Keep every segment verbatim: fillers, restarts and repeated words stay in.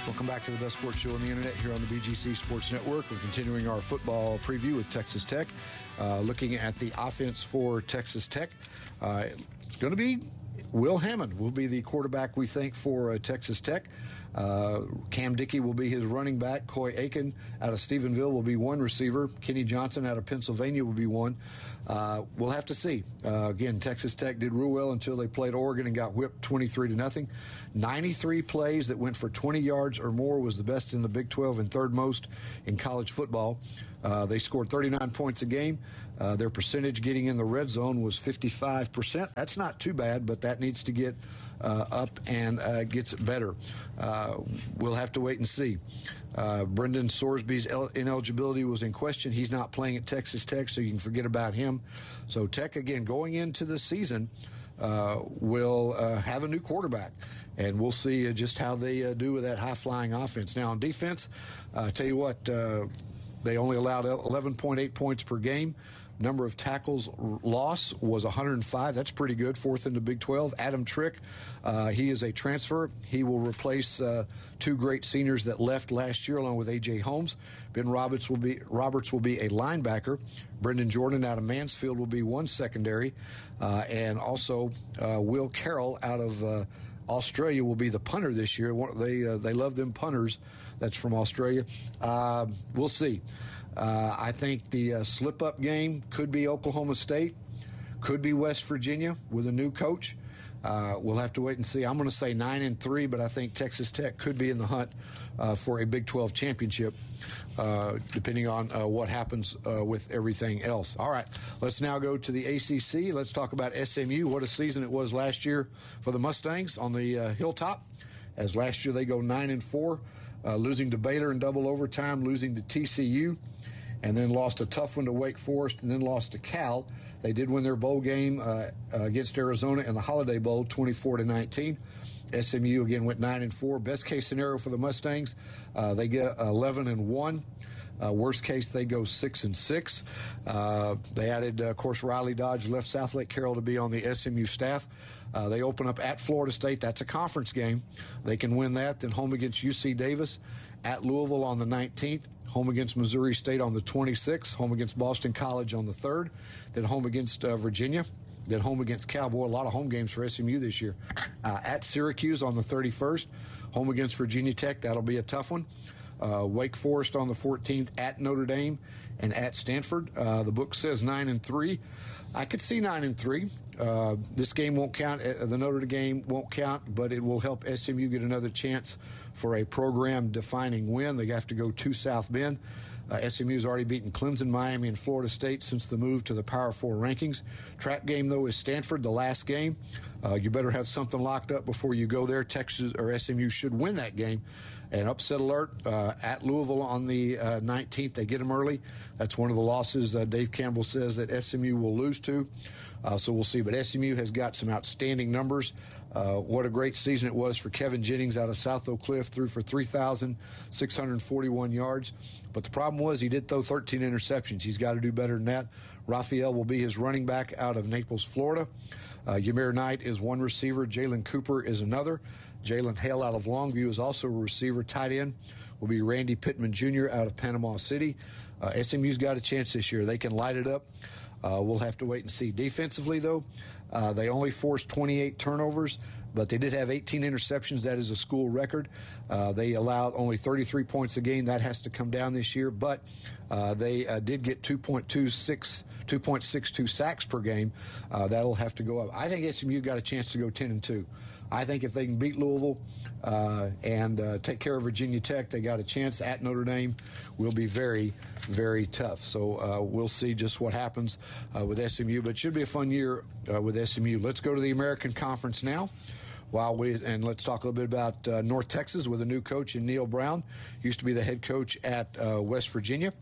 Welcome back to the best sports show on the internet here on the B G C Sports Network. We're continuing our football preview with Texas Tech, uh, looking at the offense for Texas Tech. Uh, it's going to be Will Hammond will be the quarterback, we think, for uh, Texas Tech. Uh, Cam Dickey will be his running back. Coy Aiken out of Stephenville will be one receiver. Kenny Johnson out of Pennsylvania will be one. Uh, we'll have to see. Uh, again, Texas Tech did real well until they played Oregon and got whipped twenty-three to nothing. ninety-three plays that went for twenty yards or more was the best in the Big twelve and third most in college football. Uh, they scored thirty-nine points a game. Uh, their percentage getting in the red zone was fifty-five percent. That's not too bad, but that needs to get uh, up and uh, gets better. Uh, we'll have to wait and see. Uh, Brendan Sorsby's el- ineligibility was in question. He's not playing at Texas Tech, so you can forget about him. So Tech, again, going into the season, uh, will uh, have a new quarterback, and we'll see uh, just how they uh, do with that high-flying offense. Now, on defense, uh, I tell you what, uh, they only allowed eleven point eight points per game. Number of tackles lost was one hundred five. That's pretty good, fourth in the Big twelve. Adam Trick, uh, he is a transfer. He will replace uh, two great seniors that left last year, along with A J Holmes. Ben Roberts will be Roberts will be a linebacker. Brendan Jordan out of Mansfield will be one secondary, uh, and also uh, Will Carroll out of uh, Australia will be the punter this year. They uh, they love them punters. That's from Australia. Uh, we'll see. Uh, I think the uh, slip-up game could be Oklahoma State, could be West Virginia with a new coach. Uh, we'll have to wait and see. I'm going to say nine and three, but I think Texas Tech could be in the hunt uh, for a Big twelve championship, uh, depending on uh, what happens uh, with everything else. All right, let's now go to the A C C. Let's talk about S M U. What a season it was last year for the Mustangs on the uh, hilltop. As last year they go nine and four, uh, losing to Baylor in double overtime, losing to T C U. And then lost a tough one to Wake Forest, and then lost to Cal. They did win their bowl game uh, uh, against Arizona in the Holiday Bowl, twenty-four to nineteen. S M U again went nine and four. Best case scenario for the Mustangs, uh, they get eleven and one. Uh, worst case, they go six and six. Uh, they added, uh, of course, Riley Dodge left South Lake Carroll to be on the S M U staff. Uh, they open up at Florida State. That's a conference game. They can win that. Then home against U C Davis, at Louisville on the nineteenth. Home against Missouri State on the twenty-sixth, home against Boston College on the third, then home against uh, Virginia, then home against Cal. Boy, a lot of home games for S M U this year. Uh, at Syracuse on the thirty-first, home against Virginia Tech. That'll be a tough one. Uh, Wake Forest on the fourteenth, at Notre Dame, and at Stanford. Uh, the book says nine and three. I could see nine and three. Uh, this game won't count. Uh, the Notre Dame game won't count, but it will help S M U get another chance for a program-defining win. They have to go to South Bend. Uh, S M U has already beaten Clemson, Miami, and Florida State since the move to the Power Four rankings. Trap game, though, is Stanford, the last game. Uh, you better have something locked up before you go there. Texas or S M U should win that game. And upset alert uh, at Louisville on the uh, nineteenth. They get them early. That's one of the losses uh, Dave Campbell says that S M U will lose to. Uh, so we'll see. But S M U has got some outstanding numbers. Uh, what a great season it was for Kevin Jennings out of South Oak Cliff. Threw for three thousand six hundred forty-one yards. But the problem was he did throw thirteen interceptions. He's got to do better than that. Raphael will be his running back out of Naples, Florida. Uh, Ymir Knight is one receiver. Jalen Cooper is another. Jalen Hale out of Longview is also a receiver. Tight end will be Randy Pittman Junior out of Panama City. Uh, S M U's got a chance this year. They can light it up. Uh, we'll have to wait and see. Defensively, though, uh, they only forced twenty-eight turnovers, but they did have eighteen interceptions. That is a school record. Uh, they allowed only thirty-three points a game. That has to come down this year, but uh, they uh, did get two point two six, two point six two sacks per game. Uh, that'll have to go up. I think S M U got a chance to go ten and two. I think if they can beat Louisville uh, and uh, take care of Virginia Tech, they got a chance. At Notre Dame will be very, very tough. So uh, we'll see just what happens uh, with S M U. But it should be a fun year uh, with S M U. Let's go to the American Conference now. While we and let's talk a little bit about uh, North Texas with a new coach in Neil Brown. Used to be the head coach at uh, West Virginia.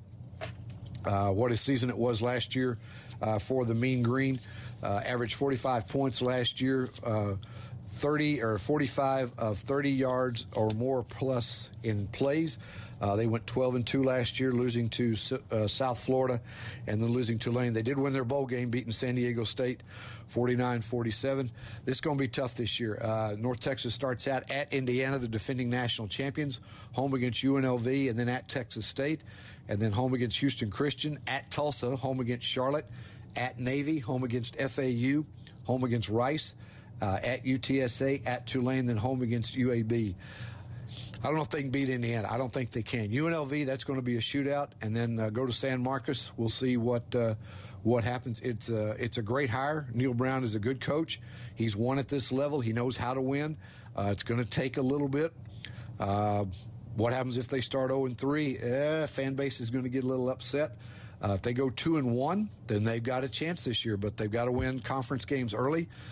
Uh, what a season it was last year uh, for the Mean Green. Uh, averaged forty-five points last year. Uh, thirty or forty-five of thirty yards or more plus in plays. Uh, they went twelve and two last year, losing to uh, South Florida and then losing to Tulane. They did win their bowl game, beating San Diego State forty-nine forty-seven. This is going to be tough this year. Uh, North Texas starts out at Indiana, the defending national champions, home against U N L V, and then at Texas State, and then home against Houston Christian, at Tulsa, home against Charlotte, at Navy, home against F A U, home against Rice, uh, at U T S A, at Tulane, then home against U A B. I don't know if they can beat Indiana. I don't think they can. U N L V, that's going to be a shootout, and then uh, go to San Marcos. We'll see what uh, what happens. It's a, it's a great hire. Neil Brown is a good coach. He's won at this level. He knows how to win. Uh, it's going to take a little bit. Uh, what happens if they start oh and three? Eh, fan base is going to get a little upset. Uh, if they go two and one, then they've got a chance this year, but they've got to win conference games early.